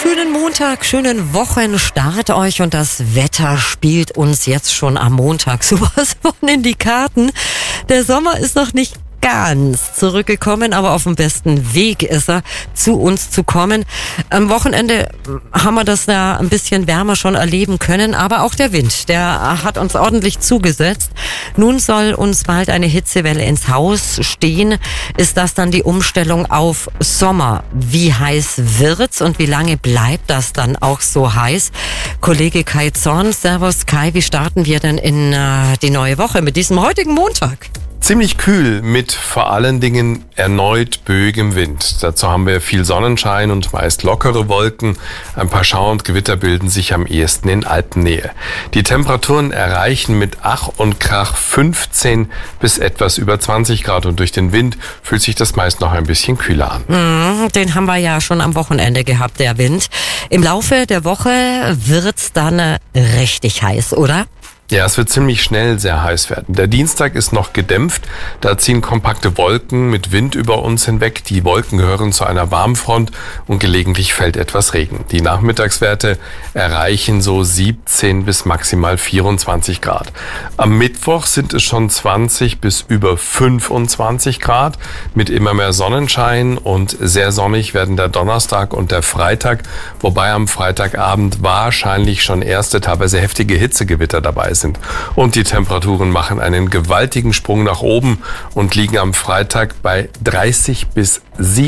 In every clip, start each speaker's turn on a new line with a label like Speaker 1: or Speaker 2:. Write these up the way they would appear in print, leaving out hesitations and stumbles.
Speaker 1: Schönen Montag, schönen Wochenstart euch und das Wetter spielt uns jetzt schon am Montag sowas von in die Karten. Der Sommer ist noch nicht ganz zurückgekommen, aber auf dem besten Weg ist er, zu uns zu kommen. Am Wochenende haben wir das ja ein bisschen wärmer schon erleben können, aber auch der Wind, der hat uns ordentlich zugesetzt. Nun soll uns bald eine Hitzewelle ins Haus stehen. Ist das dann die Umstellung auf Sommer? Wie heiß wird's und wie lange bleibt das dann auch so heiß? Kollege Kai Zorn, servus Kai, wie starten wir denn in die neue Woche mit diesem heutigen Montag?
Speaker 2: Ziemlich kühl mit vor allen Dingen erneut böigem Wind. Dazu haben wir viel Sonnenschein und meist lockere Wolken. Ein paar Schauer und Gewitter bilden sich am ehesten in Alpennähe. Die Temperaturen erreichen mit Ach und Krach 15 bis etwas über 20 Grad und durch den Wind fühlt sich das meist noch ein bisschen kühler an.
Speaker 1: Den haben wir ja schon am Wochenende gehabt, der Wind. Im Laufe der Woche wird's dann richtig heiß, oder?
Speaker 2: Ja, es wird ziemlich schnell sehr heiß werden. Der Dienstag ist noch gedämpft. Da ziehen kompakte Wolken mit Wind über uns hinweg. Die Wolken gehören zu einer Warmfront und gelegentlich fällt etwas Regen. Die Nachmittagswerte erreichen so 17 bis maximal 24 Grad. Am Mittwoch sind es schon 20 bis über 25 Grad mit immer mehr Sonnenschein und sehr sonnig werden der Donnerstag und der Freitag, wobei am Freitagabend wahrscheinlich schon erste, teilweise heftige Hitzegewitter dabei sind. Und die Temperaturen machen einen gewaltigen Sprung nach oben und liegen am Freitag bei 30 bis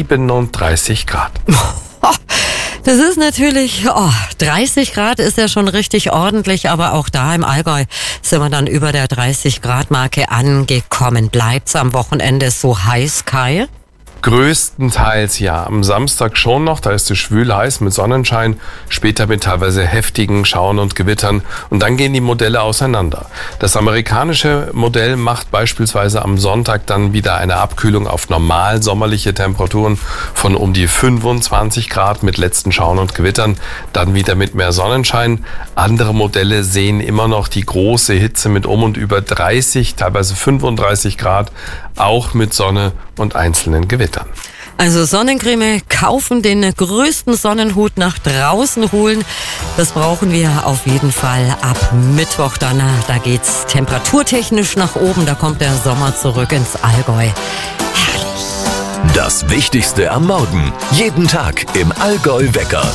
Speaker 2: 37 Grad.
Speaker 1: Das ist natürlich, 30 Grad ist ja schon richtig ordentlich, aber auch da im Allgäu sind wir dann über der 30-Grad-Marke angekommen. Bleibt's am Wochenende so heiß, Kai?
Speaker 2: Größtenteils ja. Am Samstag schon noch, da ist es schwül heiß mit Sonnenschein, später mit teilweise heftigen Schauern und Gewittern und dann gehen die Modelle auseinander. Das amerikanische Modell macht beispielsweise am Sonntag dann wieder eine Abkühlung auf normal sommerliche Temperaturen von um die 25 Grad mit letzten Schauern und Gewittern, dann wieder mit mehr Sonnenschein. Andere Modelle sehen immer noch die große Hitze mit um und über 30, teilweise 35 Grad, auch mit Sonne und einzelnen Gewittern.
Speaker 1: Also Sonnencreme kaufen, den größten Sonnenhut nach draußen holen. Das brauchen wir auf jeden Fall ab Mittwoch dann. Da geht's temperaturtechnisch nach oben. Da kommt der Sommer zurück ins Allgäu. Herrlich.
Speaker 3: Das Wichtigste am Morgen. Jeden Tag im Allgäu Wecker.